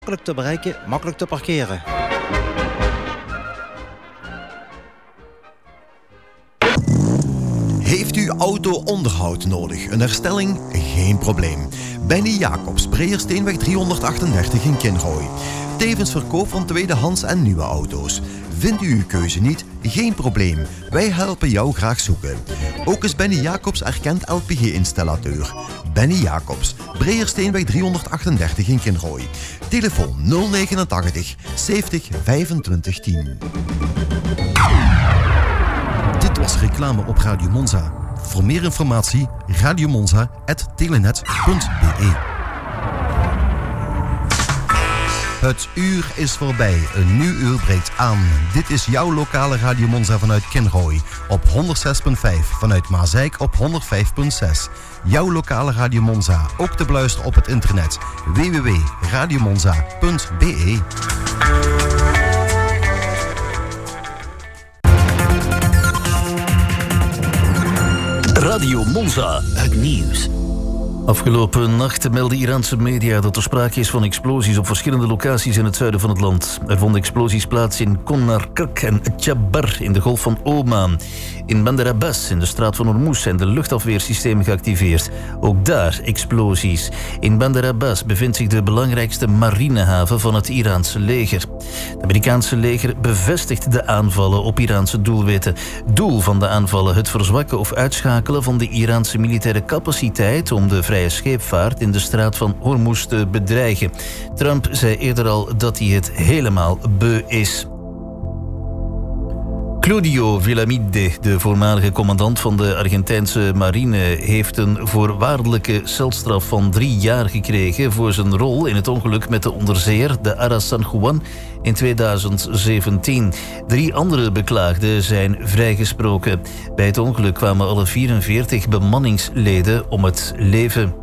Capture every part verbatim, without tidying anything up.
Makkelijk te bereiken, makkelijk te parkeren. Heeft u auto-onderhoud nodig? Een herstelling? Geen probleem. Benny Jacobs, Breersteenweg driehonderdachtendertig in Kinrooi. Tevens verkoop van tweedehands en nieuwe auto's. Vindt u uw keuze niet? Geen probleem. Wij helpen jou graag zoeken. Ook is Benny Jacobs erkend L P G-installateur. Benny Jacobs, Breersteenweg driehonderdachtendertig in Kinrooi. Telefoon nul negenentachtig zeventig vijfentwintig tien. Dit was reclame op Radio Monza. Voor meer informatie radiomonza punt telenet punt be. Het uur is voorbij. Een nieuw uur breekt aan. Dit is jouw lokale Radio Monza vanuit Kinrooi. Op honderdzes komma vijf. Vanuit Maasijk op honderdvijf komma zes. Jouw lokale Radio Monza. Ook te beluisteren op het internet. w w w punt radiomonza punt be. Radio Monza, het nieuws. Afgelopen nacht meldden Iraanse media dat er sprake is van explosies op verschillende locaties in het zuiden van het land. Er vonden explosies plaats in Konarkak en Chabar in de Golf van Oman. In Bandar Abbas in de straat van Hormuz zijn de luchtafweersystemen geactiveerd. Ook daar explosies. In Bandar Abbas bevindt zich de belangrijkste marinehaven van het Iraanse leger. Het Amerikaanse leger bevestigt de aanvallen op Iraanse doelwitten. Doel van de aanvallen het verzwakken of uitschakelen van de Iraanse militaire capaciteit om de vrije scheepvaart in de straat van Hormuz te bedreigen. Trump zei eerder al dat hij het helemaal beu is. Claudio Villamide, de voormalige commandant van de Argentijnse marine, heeft een voorwaardelijke celstraf van drie jaar gekregen voor zijn rol in het ongeluk met de onderzeeër, de Ara San Juan, in tweeduizend zeventien. Drie andere beklaagden zijn vrijgesproken. Bij het ongeluk kwamen alle vierenveertig bemanningsleden om het leven.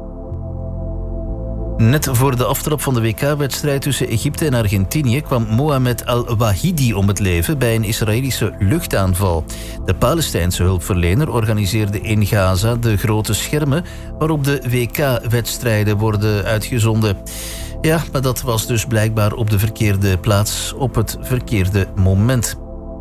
Net voor de aftrap van de W K-wedstrijd tussen Egypte en Argentinië kwam Mohamed Al-Wahidi om het leven bij een Israëlische luchtaanval. De Palestijnse hulpverlener organiseerde in Gaza de grote schermen waarop de W K-wedstrijden worden uitgezonden. Ja, maar dat was dus blijkbaar op de verkeerde plaats op het verkeerde moment.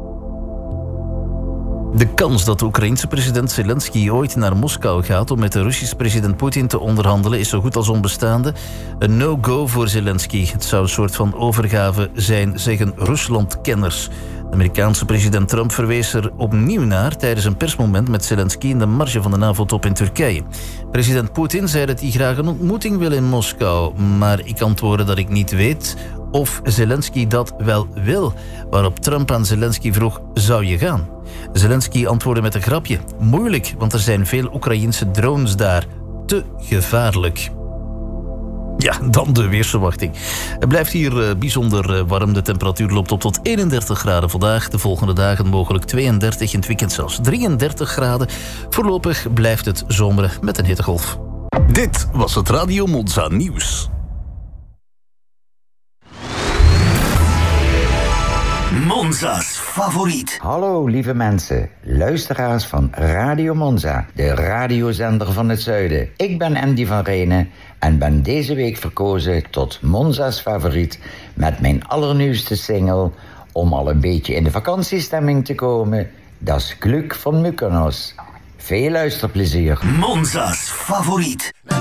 De kans dat de Oekraïense president Zelensky ooit naar Moskou gaat om met de Russische president Poetin te onderhandelen is zo goed als onbestaande. Een no-go voor Zelensky. Het zou een soort van overgave zijn, zeggen Rusland-kenners. De Amerikaanse president Trump verwees er opnieuw naar tijdens een persmoment met Zelensky in de marge van de NAVO-top in Turkije. President Poetin zei dat hij graag een ontmoeting wil in Moskou, maar ik antwoordde dat ik niet weet of Zelensky dat wel wil. Waarop Trump aan Zelensky vroeg, zou je gaan? Zelensky antwoordde met een grapje. Moeilijk, want er zijn veel Oekraïense drones daar. Te gevaarlijk. Ja, dan de weersverwachting. Het blijft hier bijzonder warm. De temperatuur loopt op tot eenendertig graden vandaag. De volgende dagen mogelijk tweeëndertig, in het weekend zelfs drieëndertig graden. Voorlopig blijft het zomeren met een hittegolf. Dit was het Radio Monza nieuws. Monza's favoriet. Hallo lieve mensen, luisteraars van Radio Monza, de radiozender van het zuiden. Ik ben Andy van Renen en ben deze week verkozen tot Monza's favoriet met mijn allernieuwste single om al een beetje in de vakantiestemming te komen. Das Glück van Mykonos. Veel luisterplezier. Monza's favoriet.